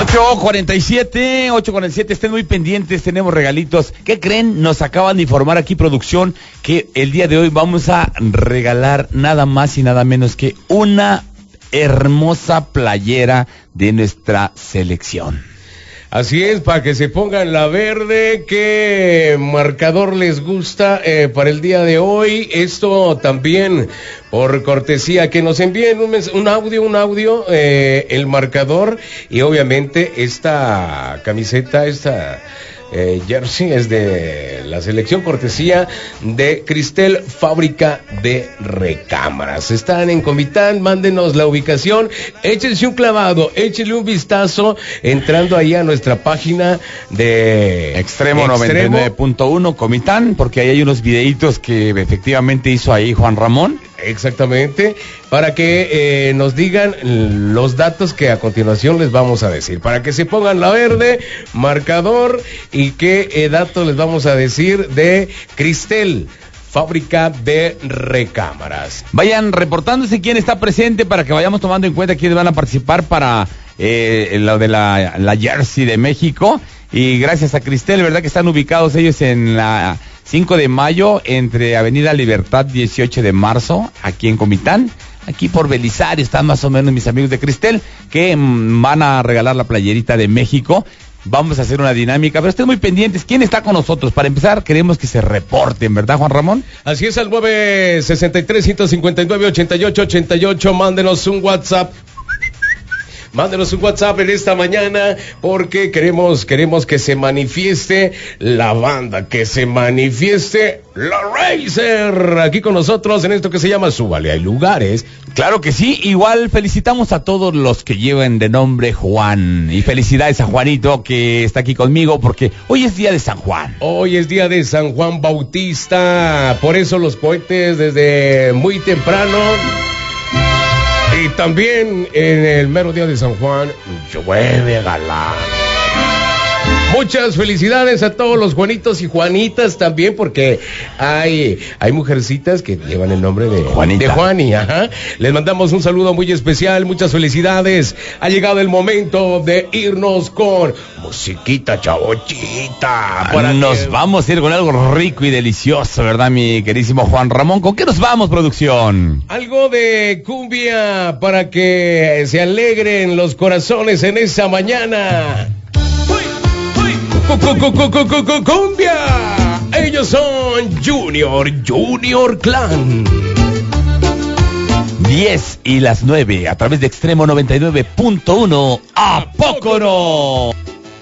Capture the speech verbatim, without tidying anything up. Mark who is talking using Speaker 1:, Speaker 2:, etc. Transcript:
Speaker 1: ocho cuarenta y siete, ocho cuarenta y siete, estén muy pendientes, tenemos regalitos. ¿Qué creen? Nos acaban de informar aquí producción que el día de hoy vamos a regalar nada más y nada menos que una hermosa playera de nuestra selección.
Speaker 2: Así es, para que se pongan la verde. ¿Qué marcador les gusta eh, para el día de hoy? Esto también por cortesía, que nos envíen un, un audio, un audio, eh, el marcador, y obviamente esta camiseta, esta eh, jersey es de la selección, cortesía de Cristel, fábrica de recámaras. Están en Comitán, mándenos la ubicación, échense un clavado, échenle un vistazo entrando ahí a nuestra página de
Speaker 1: Extremo, Extremo. noventa y nueve punto uno Comitán, porque ahí hay unos videitos que efectivamente hizo ahí Juan Ramón.
Speaker 2: Exactamente, para que eh, nos digan los datos que a continuación les vamos a decir, para que se pongan la verde, marcador, y qué eh, datos les vamos a decir de Cristel, fábrica de recámaras.
Speaker 1: Vayan reportándose quién está presente para que vayamos tomando en cuenta quiénes van a participar para eh, lo de la, la jersey de México. Y gracias a Cristel, ¿verdad? Que están ubicados ellos en la cinco de mayo, entre Avenida Libertad dieciocho de marzo, aquí en Comitán. Aquí por Belisario están más o menos mis amigos de Cristel, que mmm, van a regalar la playerita de México. Vamos a hacer una dinámica, pero estén muy pendientes. ¿Quién está con nosotros? Para empezar, queremos que se reporten, ¿verdad, Juan Ramón?
Speaker 2: Así es, al nueve seis tres, uno cinco nueve, ocho ocho ocho ocho, mándenos un WhatsApp. Mándenos un WhatsApp en esta mañana, porque queremos, queremos que se manifieste la banda, que se manifieste la Racer, aquí con nosotros en esto que se llama Súbale, hay lugares.
Speaker 1: Claro que sí, igual felicitamos a todos los que lleven de nombre Juan, y felicidades a Juanito que está aquí conmigo, porque hoy es día de San Juan.
Speaker 2: Hoy es día de San Juan Bautista, por eso los cohetes desde muy temprano. Y también en el mero día de San Juan, llueve galán. Muchas felicidades a todos los Juanitos y Juanitas también, porque hay, hay mujercitas que llevan el nombre de
Speaker 1: Juanita.
Speaker 2: De Juani, ajá. Les mandamos un saludo muy especial, muchas felicidades. Ha llegado el momento de irnos con musiquita chavochita.
Speaker 1: Para nos que... vamos a ir con algo rico y delicioso, ¿verdad, mi queridísimo Juan Ramón? ¿Con qué nos vamos, producción?
Speaker 2: Algo de cumbia para que se alegren los corazones en esa mañana. ¡Cumbia! Ellos son Junior, Junior Clan.
Speaker 1: diez y las nueve a través de Extremo noventa y nueve punto uno. ¿A poco no?